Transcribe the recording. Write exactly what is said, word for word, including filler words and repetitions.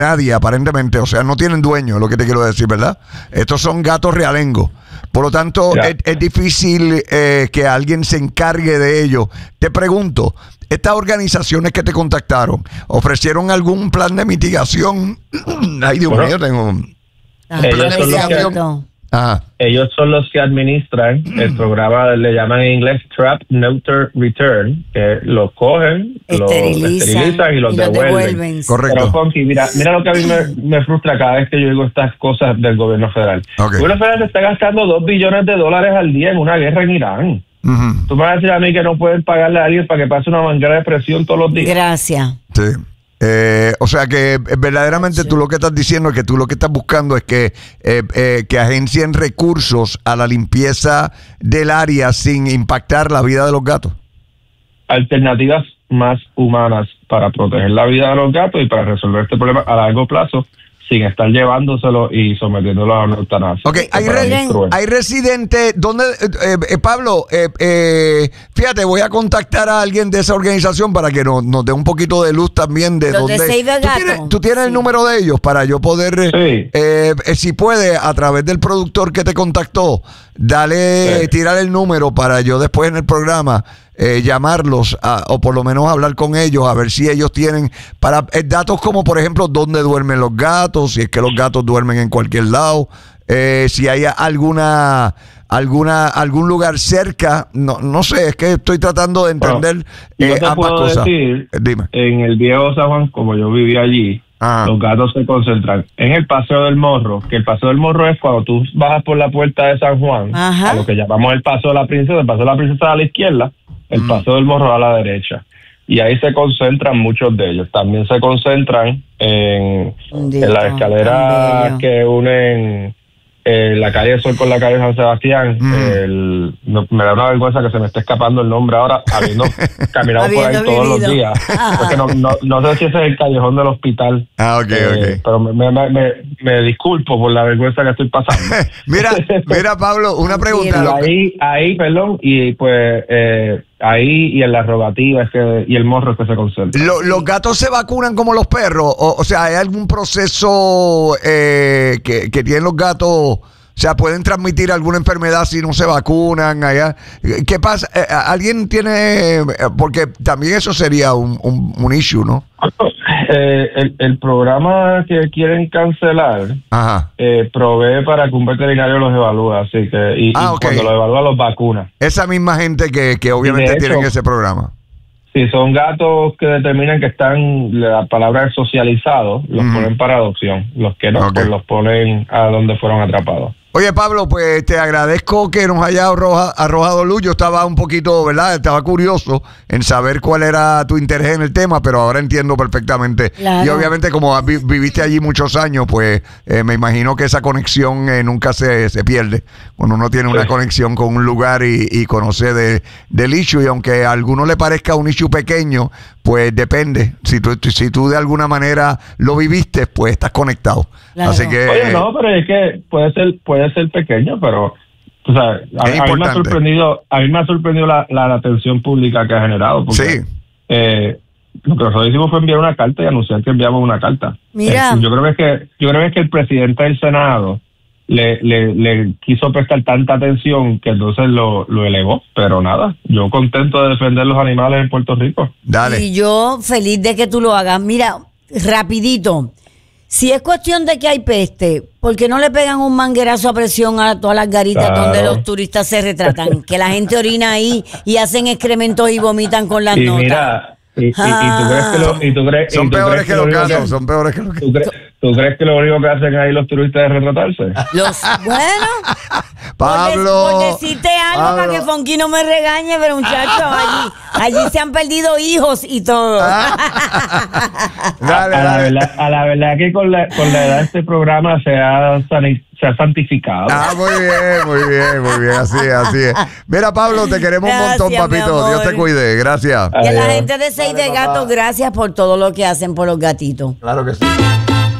nadie, aparentemente. O sea, no tienen dueño, lo que te quiero decir, ¿verdad? Estos son gatos realengos. Por lo tanto, es, es difícil eh, que alguien se encargue de ello. Te pregunto, estas organizaciones que te contactaron, ¿ofrecieron algún plan de mitigación? Ay, Dios bueno, mío, tengo un ah, plan de mitigación. Ajá. Ellos son los que administran el programa, le llaman en inglés Trap, Neuter, Return, que los cogen, esterilizan, los esterilizan y los y devuelven. devuelven. Correcto. Pero, Fonky, mira, mira lo que a mí me, me frustra cada vez que yo digo estas cosas del gobierno federal. Okay. El gobierno federal está gastando dos billones de dólares al día en una guerra en Irán. Uh-huh. Tú me vas a decir a mí que no pueden pagarle a alguien para que pase una manguera de presión todos los días. Gracias. Sí. Eh, o sea que verdaderamente sí. Tú lo que estás diciendo es que tú lo que estás buscando es que eh, eh, que agencien recursos a la limpieza del área sin impactar la vida de los gatos. Alternativas más humanas para proteger la vida de los gatos y para resolver este problema a largo plazo sin estar llevándoselo y sometiéndolo a una eutanasia. Ok, hay, re hay residentes, ¿dónde, eh, eh, Pablo, eh, eh, fíjate, voy a contactar a alguien de esa organización para que nos, nos dé un poquito de luz también de Los dónde... De Save the ¿Tú tienes, Gato? ¿tú tienes sí. el número de ellos para yo poder, sí. eh, eh, si puede, a través del productor que te contactó, dale, sí. tirar el número para yo después en el programa... Eh, llamarlos a, o por lo menos hablar con ellos a ver si ellos tienen para eh, datos como por ejemplo dónde duermen los gatos, si es que los gatos duermen en cualquier lado, eh, si hay alguna alguna algún lugar cerca, no no sé, es que estoy tratando de entender bueno, eh, yo te ambas puedo cosas. Decir, Dime. En el viejo San Juan, como yo vivía allí, ah. los gatos se concentran en el Paseo del Morro, que el Paseo del Morro es cuando tú bajas por la puerta de San Juan, Ajá. a lo que llamamos el Paso de la Princesa, el Paso de la Princesa a la izquierda, el Paseo del Morro a la derecha. Y ahí se concentran muchos de ellos. También se concentran en, en las escaleras que unen eh, la calle Sol con la calle San Sebastián. Mm. El, no, me da una vergüenza que se me esté escapando el nombre ahora, habiendo caminado por ahí todos vivido. los días. Porque no, no, no sé si ese es el callejón del hospital. Ah, ok, eh, ok. Pero me, me, me, me disculpo por la vergüenza que estoy pasando. mira, mira, Pablo, una pregunta. Y ahí, ahí, perdón, y pues... Eh, ahí y en la rogativa es que, y el morro es que se concentra. Lo, ¿Los gatos se vacunan como los perros? O, o sea, ¿hay algún proceso eh, que, que tienen los gatos? O sea, ¿pueden transmitir alguna enfermedad si no se vacunan? Allá? ¿Qué pasa? Eh, ¿Alguien tiene...? Porque también eso sería un, un, un issue, ¿no? Eh, el, el programa que quieren cancelar eh, provee para que un veterinario los evalúe, así que y, ah, y okay. cuando los evalúa los vacuna. Esa misma gente que, que obviamente hecho, tienen ese programa. Si son gatos que determinan que están, la palabra es socializados, los mm. ponen para adopción. Los que no, okay. pues los ponen a donde fueron atrapados. Oye, Pablo, pues te agradezco que nos haya arroja, arrojado luz. Yo estaba un poquito, ¿verdad? Estaba curioso en saber cuál era tu interés en el tema, pero ahora entiendo perfectamente. Claro. Y obviamente como vi, viviste allí muchos años, pues eh, me imagino que esa conexión eh, nunca se, se pierde. Cuando uno tiene una sí. conexión con un lugar y, y conoce de, del issue, y aunque a alguno le parezca un issue pequeño, pues depende. Si tú, si tú de alguna manera lo viviste, pues estás conectado. Claro. Así que... Oye, no, pero es que puede ser... Puede Puede ser pequeño, pero o sea, a, a mí me ha sorprendido, a mí me ha sorprendido la, la, la atención pública que ha generado, porque sí. eh, lo que nosotros hicimos fue enviar una carta y anunciar que enviamos una carta. Mira, eh, yo creo que es que yo creo que es que el presidente del Senado le, le, le quiso prestar tanta atención que entonces lo, lo elevó, pero nada, yo contento de defender los animales en Puerto Rico. Dale. Y yo feliz de que tú lo hagas. Mira, rapidito. Si es cuestión de que hay peste, ¿por qué no le pegan un manguerazo a presión a todas las garitas claro. donde los turistas se retratan? Que la gente orina ahí y hacen excrementos y vomitan con las y notas. Mira, y, ah. y, y tú crees que lo, y tú crees, son y tú peores crees que, que los gatos, son peores que los gatos. ¿Tú crees, ¿Tú crees que lo único que hacen ahí los turistas es retratarse? Los, bueno, Pablo, por, de, por decirte algo Pablo. Para que Fonky no me regañe, pero muchachos, allí, allí se han perdido hijos y todo. Ah. dale, a, dale. La verdad, a la verdad que con la, con la edad de este programa se ha, se ha santificado. Ah, muy bien, muy bien, muy bien, así es, así es. Mira, Pablo, te queremos gracias, un montón, papito. Dios te cuide, gracias. Y a la gente de Save the Gato, gracias por todo lo que hacen por los gatitos. Claro que sí.